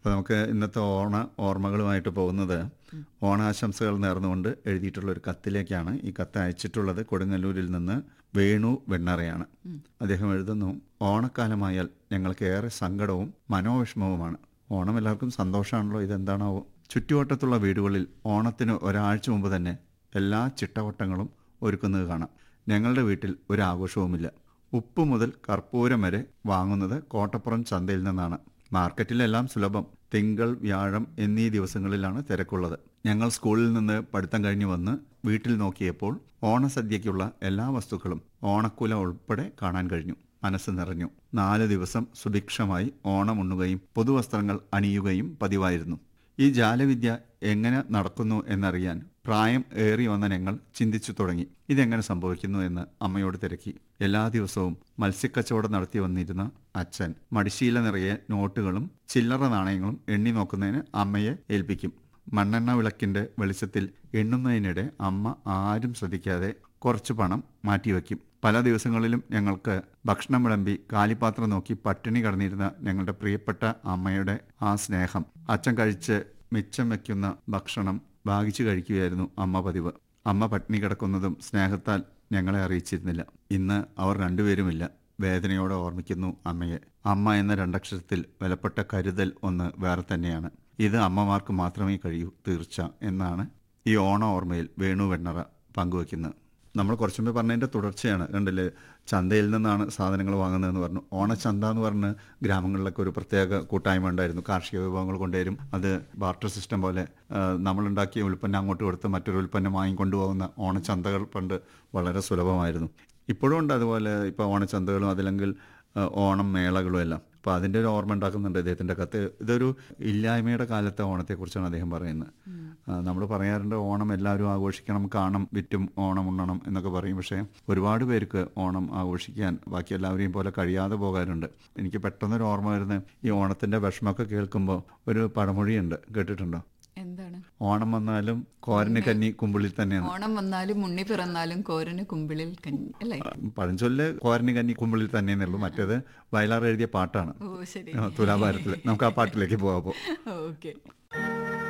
അപ്പോൾ നമുക്ക് ഇന്നത്തെ ഓണ ഓർമ്മകളുമായിട്ട് പോകുന്നത് ഓണാശംസകൾ നേർന്നുകൊണ്ട് എഴുതിയിട്ടുള്ള ഒരു കത്തിലേക്കാണ്. ഈ കത്ത് അയച്ചിട്ടുള്ളത് കൊടുങ്ങല്ലൂരിൽ നിന്ന് വേണു വെണ്ണറയാണ്. അദ്ദേഹം എഴുതുന്നു, ഓണക്കാലമായാൽ ഞങ്ങൾക്ക് ഏറെ സങ്കടവും മനോവിഷമവുമാണ്. ഓണം എല്ലാവർക്കും സന്തോഷമാണല്ലോ, ഇതെന്താണാവോ? ചുറ്റുവട്ടത്തുള്ള വീടുകളിൽ ഓണത്തിന് ഒരാഴ്ച മുമ്പ് തന്നെ എല്ലാ ചിട്ടവട്ടങ്ങളും ഒരുക്കുന്നത് കാണാം. ഞങ്ങളുടെ വീട്ടിൽ ഒരു ആഘോഷവുമില്ല. ഉപ്പ് മുതൽ കർപ്പൂരം വരെ വാങ്ങുന്നത് കോട്ടപ്പുറം ചന്തയിൽ നിന്നാണ്. മാർക്കറ്റിലെല്ലാം സുലഭം. തിങ്കൾ, വ്യാഴം എന്നീ ദിവസങ്ങളിലാണ് തിരക്കുള്ളത്. ഞങ്ങൾ സ്കൂളിൽ നിന്ന് പഠിത്തം കഴിഞ്ഞ് വന്ന് വീട്ടിൽ നോക്കിയപ്പോൾ ഓണസദ്യയ്ക്കുള്ള എല്ലാ വസ്തുക്കളും ഓണക്കുല ഉൾപ്പെടെ കാണാൻ കഴിഞ്ഞു. മനസ്സ് നിറഞ്ഞു. 4 ദിവസം സുഭിക്ഷമായി ഓണം ഉണ്ണുകയും പുതുവസ്ത്രങ്ങൾ അണിയുകയും പതിവായിരുന്നു. ഈ ജാലവിദ്യ എങ്ങനെ നടക്കുന്നു എന്നറിയാൻ പ്രായം ഏറി വന്ന ഞങ്ങൾ ചിന്തിച്ചു തുടങ്ങി. ഇതെങ്ങനെ സംഭവിക്കുന്നു എന്ന് അമ്മയോട് തിരക്കി. എല്ലാ ദിവസവും മത്സ്യക്കച്ചവടം നടത്തി വന്നിരുന്ന അച്ഛൻ മടിശീല നിറയെ നോട്ടുകളും ചില്ലറ നാണയങ്ങളും എണ്ണി നോക്കുന്നതിന് അമ്മയെ ഏൽപ്പിക്കും. മണ്ണെണ്ണ വിളക്കിന്റെ വെളിച്ചത്തിൽ എണ്ണുന്നതിനിടെ അമ്മ ആരും ശ്രദ്ധിക്കാതെ കുറച്ച് പണം മാറ്റിവെക്കും. പല ദിവസങ്ങളിലും ഞങ്ങൾക്ക് ഭക്ഷണം വിളമ്പി കാലിപാത്രം നോക്കി പട്ടിണി കിടന്നിരുന്ന ഞങ്ങളുടെ പ്രിയപ്പെട്ട അമ്മയുടെ ആ സ്നേഹം, അച്ഛൻ കഴിച്ച് മിച്ചം വയ്ക്കുന്ന ഭക്ഷണം ഭാഗിച്ചു കഴിക്കുകയായിരുന്നു അമ്മ പതിവ്. അമ്മ പട്ടിണി കിടക്കുന്നതും സ്നേഹത്താൽ ഞങ്ങളെ അറിയിച്ചിരുന്നില്ല. ഇന്ന് അവർ രണ്ടുപേരുമില്ല. വേദനയോടെ ഓർമ്മിക്കുന്നു അമ്മയെ. അമ്മ എന്ന 2 അക്ഷരത്തിൽ വിലപ്പെട്ട കരുതൽ ഒന്ന് വേറെ തന്നെയാണ്. ഇത് അമ്മമാർക്ക് മാത്രമേ കഴിയൂ, തീർച്ച എന്നാണ് ഈ ഓണ ഓർമ്മയിൽ വേണു വെണ്ണറ പങ്കുവയ്ക്കുന്നത്. നമ്മൾ കുറച്ചു മുമ്പ് പറഞ്ഞതിൻ്റെ തുടർച്ചയാണ്. കണ്ടില്ലേ, ചന്തയിൽ നിന്നാണ് സാധനങ്ങൾ വാങ്ങുന്നതെന്ന് പറഞ്ഞു. ഓണച്ചന്ത എന്ന് പറഞ്ഞ് ഗ്രാമങ്ങളിലൊക്കെ ഒരു പ്രത്യേക കൂട്ടായ്മ ഉണ്ടായിരുന്നു. കാർഷിക വിഭവങ്ങൾ കൊണ്ടുവരും. അത് ബാർട്ടർ സിസ്റ്റം പോലെ നമ്മളുണ്ടാക്കിയ ഉൽപ്പന്നം അങ്ങോട്ട് കൊടുത്ത് മറ്റൊരു ഉൽപ്പന്നം വാങ്ങിക്കൊണ്ടുപോകുന്ന ഓണച്ചന്തകൾ പണ്ട് വളരെ സുലഭമായിരുന്നു. ഇപ്പോഴും ഉണ്ട് അതുപോലെ. ഇപ്പോൾ ഓണച്ചന്തകളും അതല്ലെങ്കിൽ ഓണം മേളകളും എല്ലാം. അപ്പോൾ അതിൻ്റെ ഒരു ഓർമ്മ ഉണ്ടാക്കുന്നുണ്ട് അദ്ദേഹത്തിൻ്റെ കത്ത്. ഇതൊരു ഇല്ലായ്മയുടെ കാലത്തെ ഓണത്തെക്കുറിച്ചാണ് അദ്ദേഹം പറയുന്നത്. നമ്മൾ പറയാറുണ്ട് ഓണം എല്ലാവരും ആഘോഷിക്കണം, കാണണം, വിറ്റും ഓണം ഉണ്ണണം എന്നൊക്കെ പറയും. പക്ഷേ ഒരുപാട് പേർക്ക് ഓണം ആഘോഷിക്കാൻ ബാക്കി എല്ലാവരെയും പോലെ കഴിയാതെ പോകാറുണ്ട്. എനിക്ക് പെട്ടെന്നൊരു ഓർമ്മ വരുന്നത്, ഈ ഓണത്തിൻ്റെ വിഷമമൊക്കെ കേൾക്കുമ്പോൾ ഒരു പഴമൊഴിയുണ്ട്, കേട്ടിട്ടുണ്ടോ? എന്താണ്? ഓണം വന്നാലും കോരന് കഞ്ഞി കുമ്പിളിൽ തന്നെയാണ്. ഓണം വന്നാലും ഉണ്ണി പിറന്നാലും കോരന് കുമ്പിളിൽ കഞ്ഞി അല്ലേ? പഴഞ്ചൊല്ല് കോരന് കഞ്ഞി കുമ്പിളിൽ തന്നെയെന്നുള്ളൂ. മറ്റേത് വയലാർ എഴുതിയ പാട്ടാണ്, തുലാഭാരത്തിൽ. നമുക്ക് ആ പാട്ടിലേക്ക് പോകാം. ഓക്കെ.